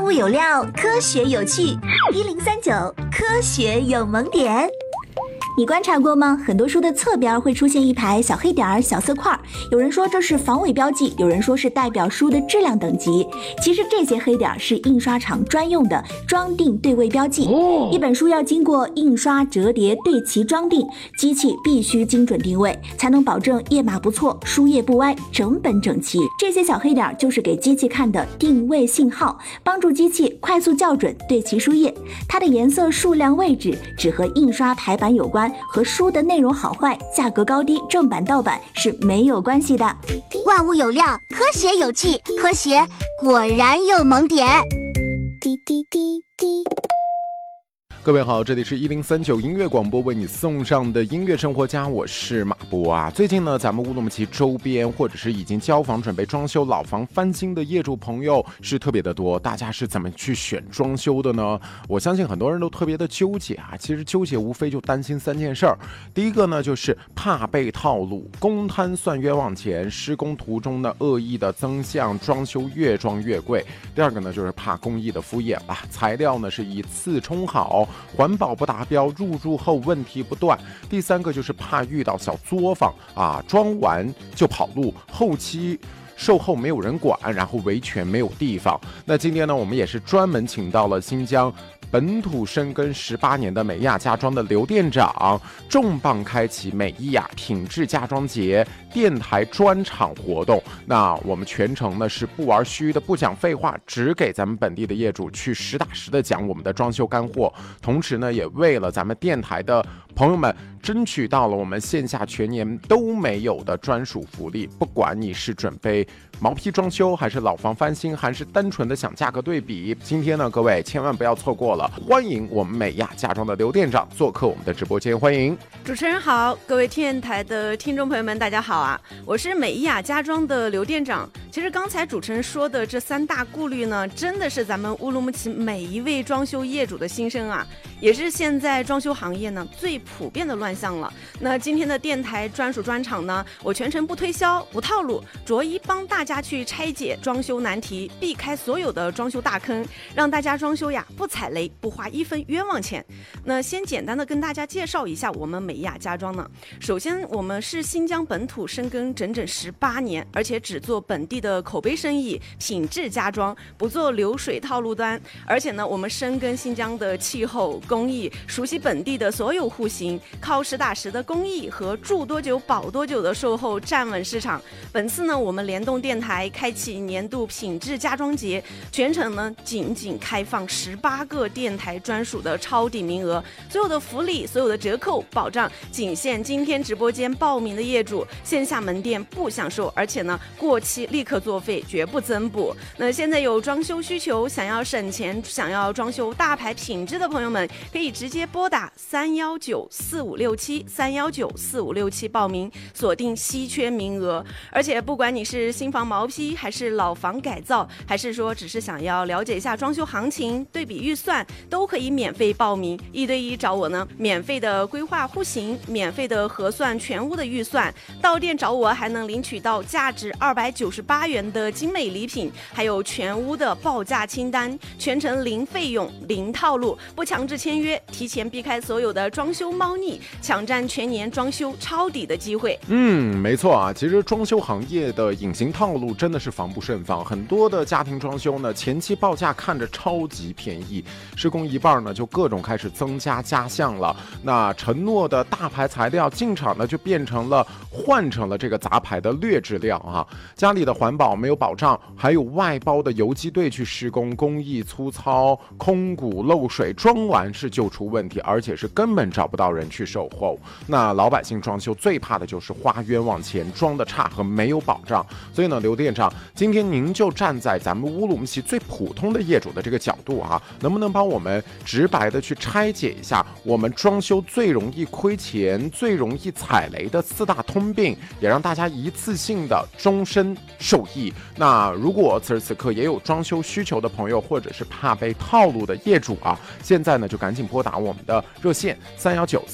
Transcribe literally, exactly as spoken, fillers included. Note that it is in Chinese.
物有料，科学有趣，一零三九科学有萌点。你观察过吗？很多书的侧边会出现一排小黑点、小色块，有人说这是防伪标记，有人说是代表书的质量等级。其实这些黑点是印刷厂专用的装订对位标记。一本书要经过印刷、折叠、对齐、装订，机器必须精准定位，才能保证页码不错、书页不歪、整本整齐。这些小黑点就是给机器看的定位信号，帮助机器快速校准对齐书页。它的颜色、数量、位置只和印刷排版有关，和书的内容好坏、价格高低、正版盗版是没有关系的。 万物有料，科学有趣，科学果然有萌点。滴滴滴滴。 各位好，这里是一零三九音乐广播为你送上的音乐生活家，我是马波啊。最近呢，咱们乌鲁木齐周边或者是已经交房准备装修老房翻新的业主朋友是特别的多，大家是怎么去选装修的呢？我相信很多人都特别的纠结啊。其实纠结无非就担心三件事儿，第一个呢就是怕被套路，公摊算冤枉钱，施工途中呢恶意的增项，装修越装越贵。第二个呢就是怕工艺的敷衍吧，材料呢是以次充好，环保不达标，入住后问题不断。第三个就是怕遇到小作坊啊，装完就跑路，后期售后没有人管，然后维权没有地方。那今天呢，我们也是专门请到了新疆本土深耕十八年的美亚家装的刘店长，重磅开启美亚品质家装节电台专场活动。那我们全程呢是不玩虚的，不讲废话，只给咱们本地的业主去实打实的讲我们的装修干货。同时呢，也为了咱们电台的朋友们争取到了我们线下全年都没有的专属福利。不管你是准备毛坯装修，还是老房翻新，还是单纯的想价格对比，今天呢，各位千万不要错过了。欢迎我们美亚家装的刘店长做客我们的直播间，欢迎。 主持人好，各位电台的听众朋友们大家好啊，我是美亚家装的刘店长。其实刚才主持人说的这三大顾虑呢，真的是咱们乌鲁木齐每一位装修业主的心声啊，也是现在装修行业呢最普遍的乱象了。那今天的电台专属专场呢，我全程不推销不套路，着一帮大家去拆解装修难题，避开所有的装修大坑，让大家装修呀不踩雷，不花一分冤枉钱。那先简单的跟大家介绍一下我们美亚家装呢。首先，我们是新疆本土深耕整整十八年，而且只做本地的口碑生意，品质家装，不做流水套路端。而且呢，我们深耕新疆的气候工艺，熟悉本地的所有户型，靠实打实的工艺和住多久保多久的售后站稳市场。本次呢，我们联动电台开启年度品质家装节，全程呢仅仅开放十八个电台专属的超抵名额，所有的福利、所有的折扣保障仅限今天直播间报名的业主，线下门店不享受，而且呢过期立刻作废，绝不增补。那现在有装修需求，想要省钱，想要装修大牌品质的朋友们，可以直接拨打三幺九四五六七三幺九四五六七报名，锁定稀缺名额。而且不管你是新房毛坯，还是老房改造，还是说只是想要了解一下装修行情、对比预算，都可以免费报名，一对一找我呢，免费的规划户型，免费的核算全屋的预算，到店找我还能领取到价值二百九十八元的精美礼品，还有全屋的报价清单，全程零费用、零套路，不强制签约，提前避开所有的装修猫腻，抢占全年装修抄底的机会。 嗯，没错啊，其实装修行业的隐形套路真的是防不胜防，很多的家庭装修呢，前期报价看着超级便宜，施工一半呢就各种开始增加加项了。那承诺的大牌材料进场呢，就变成了换成了这个杂牌的劣质料啊。家里的环保没有保障，还有外包的游击队去施工，工艺粗糙、空鼓漏水，装完是就出问题，而且是根本找不到人去售后。那老百姓装修最怕的就是花冤枉钱，装的差和没有保障。所以呢，刘店长，今天您就站在咱们乌鲁木齐最普通的业主的这个角度啊，能不能帮我们直白的去拆解一下我们装修最容易亏钱、最容易踩雷的四大通病，也让大家一次性的终身受益。那如果此时此刻也有装修需求的朋友，或者是怕被套路的业主啊，现在呢就赶紧拨打我们的热线三幺九